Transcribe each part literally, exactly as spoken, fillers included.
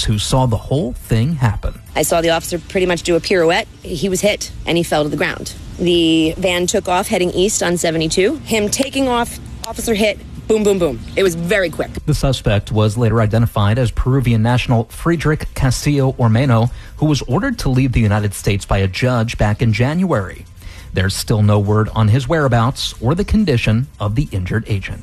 who saw the whole thing happen. I saw the officer pretty much do a pirouette. He was hit, and he fell to the ground. The van took off heading east on seventy-two. Him taking off, officer hit, boom, boom, boom. It was very quick. The suspect was later identified as Peruvian national Friedrich Castillo Ormeno, who was ordered to leave the United States by a judge back in January. There's still no word on his whereabouts or the condition of the injured agent.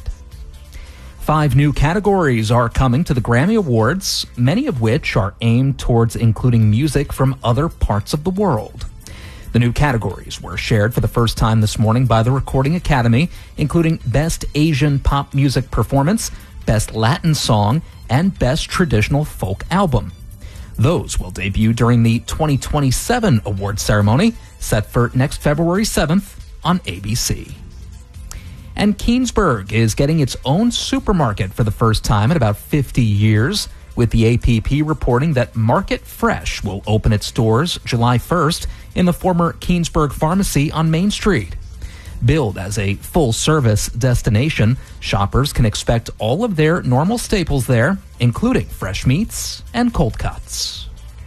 Five new categories are coming to the Grammy Awards, many of which are aimed towards including music from other parts of the world. The new categories were shared for the first time this morning by the Recording Academy, including Best Asian Pop Music Performance, Best Latin Song, and Best Traditional Folk Album. Those will debut during the twenty twenty-seven award ceremony, set for next February seventh on A B C. And Keensburg is getting its own supermarket for the first time in about fifty years, with the A P P reporting that Market Fresh will open its doors July first in the former Keensburg Pharmacy on Main Street. Billed as a full-service destination, shoppers can expect all of their normal staples there, including fresh meats and cold cuts.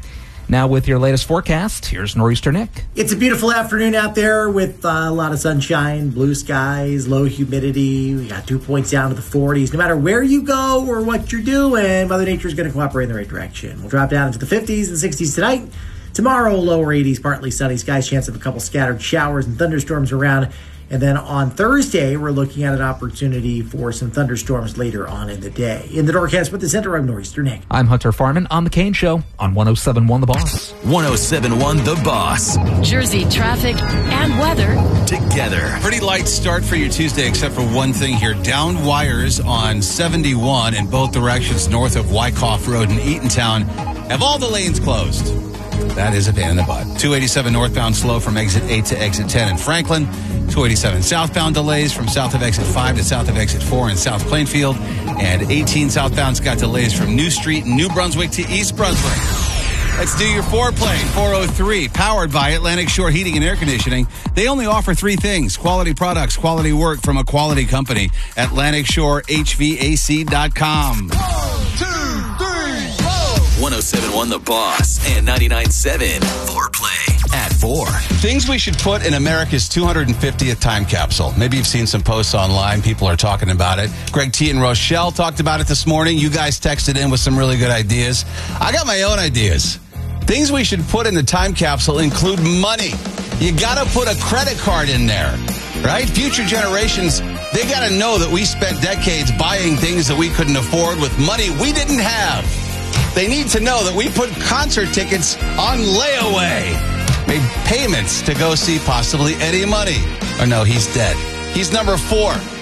Now with your latest forecast, here's Nor'easter Nick. It's a beautiful afternoon out there with uh, a lot of sunshine, blue skies, low humidity. We got dew points down to the forties. No matter where you go or what you're doing, Mother Nature is going to cooperate in the right direction. We'll drop down into the fifties and sixties tonight. Tomorrow, lower eighties, partly sunny skies, chance of a couple scattered showers and thunderstorms around. And then on Thursday, we're looking at an opportunity for some thunderstorms later on in the day. In the Norcast with the center, I'm Nor'easter Nick. I'm Hunter Farman on The Kane Show on one oh seven point one The Boss. one oh seven point one The Boss. Jersey traffic and weather together. Pretty light start for your Tuesday, except for one thing here. Down wires on seventy-one in both directions north of Wyckoff Road in Eatontown have all the lanes closed. That is a pain in the butt. two eighty-seven northbound slow from exit eight to exit ten in Franklin. two eighty-seven southbound delays from south of exit five to south of exit four in South Plainfield. And eighteen southbound's got delays from New Street in New Brunswick to East Brunswick. Let's do your foreplay. four oh three, powered by Atlantic Shore Heating and Air Conditioning. They only offer three things: quality products, quality work from a quality company. Atlantic Shore H V A C dot com. One, two, three, four. one oh seven point one The Boss and ninety-nine point seven Foreplay at four. Things we should put in America's two hundred fiftieth time capsule. Maybe you've seen some posts online. People are talking about it. Greg T and Rochelle talked about it this morning. You guys texted in with some really good ideas. I got my own ideas. Things we should put in the time capsule include money. You got to put a credit card in there, right? Future generations, they got to know that we spent decades buying things that we couldn't afford with money we didn't have. They need to know that we put concert tickets on layaway. Made payments to go see possibly Eddie Money. Or no, he's dead. He's number four.